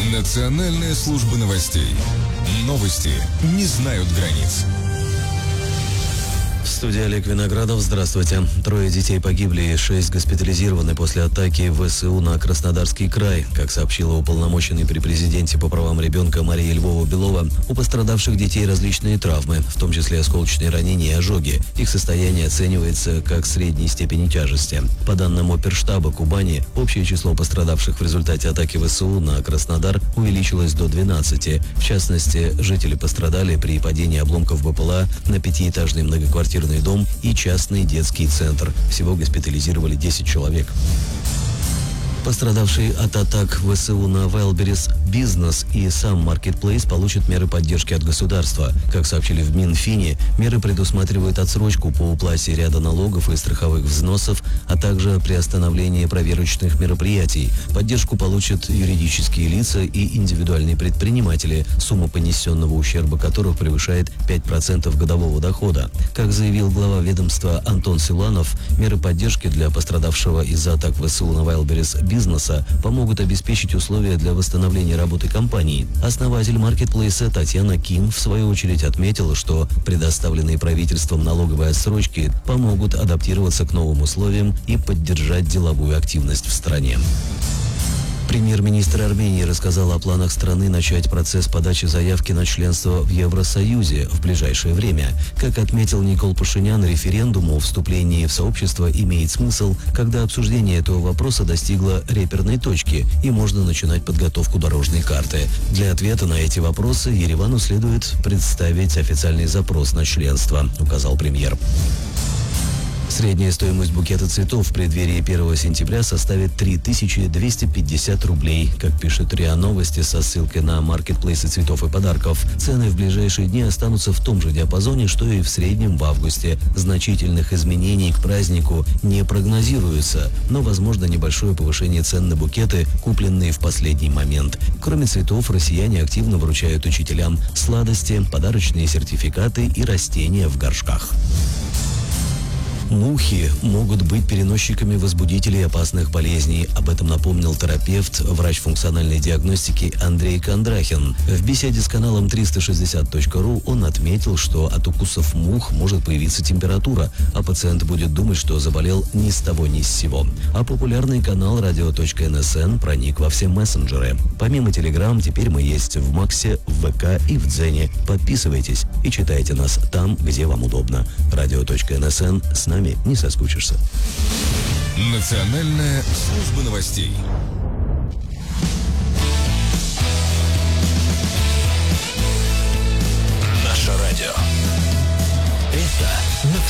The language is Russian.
Национальная служба новостей. Новости не знают границ. В студии Олег Виноградов. Здравствуйте. 3 детей погибли и 6 госпитализированы после атаки ВСУ на Краснодарский край. Как сообщила уполномоченный при президенте по правам ребенка Мария Львова-Белова, у пострадавших детей различные травмы, в том числе осколочные ранения и ожоги. Их состояние оценивается как средней степени тяжести. По данным оперштаба Кубани, общее число пострадавших в результате атаки ВСУ на Краснодар увеличилось до 12. В частности, жители пострадали при падении обломков БПЛА на 5-этажный многоквартирный дом и частный детский центр. Всего госпитализировали 10 человек. Пострадавшие от атак ВСУ на Wildberries бизнес и сам Marketplace получат меры поддержки от государства. Как сообщили в Минфине, меры предусматривают отсрочку по уплате ряда налогов и страховых взносов, а также приостановление проверочных мероприятий. Поддержку получат юридические лица и индивидуальные предприниматели, сумма понесенного ущерба которых превышает 5% годового дохода. Как заявил глава ведомства Антон Силанов, меры поддержки для пострадавшего из-за атак ВСУ на Wildberries бизнеса помогут обеспечить условия для восстановления работы компании. Основатель маркетплейса Татьяна Ким в свою очередь отметила, что предоставленные правительством налоговые отсрочки помогут адаптироваться к новым условиям и поддержать деловую активность в стране. Премьер-министр Армении рассказал о планах страны начать процесс подачи заявки на членство в Евросоюзе в ближайшее время. Как отметил Никол Пашинян, референдум о вступлении в сообщество имеет смысл, когда обсуждение этого вопроса достигло реперной точки и можно начинать подготовку дорожной карты. Для ответа на эти вопросы Еревану следует представить официальный запрос на членство, указал премьер. Средняя стоимость букета цветов в преддверии 1 сентября составит 3250 рублей. Как пишет РИА Новости со ссылкой на маркетплейсы цветов и подарков, цены в ближайшие дни останутся в том же диапазоне, что и в среднем в августе. Значительных изменений к празднику не прогнозируется, но возможно небольшое повышение цен на букеты, купленные в последний момент. Кроме цветов, россияне активно вручают учителям сладости, подарочные сертификаты и растения в горшках. Мухи могут быть переносчиками возбудителей опасных болезней. Об этом напомнил терапевт, врач функциональной диагностики Андрей Кондрахин. В беседе с каналом 360.ru он отметил, что от укусов мух может появиться температура, а пациент будет думать, что заболел ни с того ни с сего. А популярный канал radio.nsn проник во все мессенджеры. Помимо Telegram, теперь мы есть в Максе, в ВК и в Дзене. Подписывайтесь и читайте нас там, где вам удобно. Radio.nsn, с нами не соскучишься. Национальная служба новостей. Наше радио. Это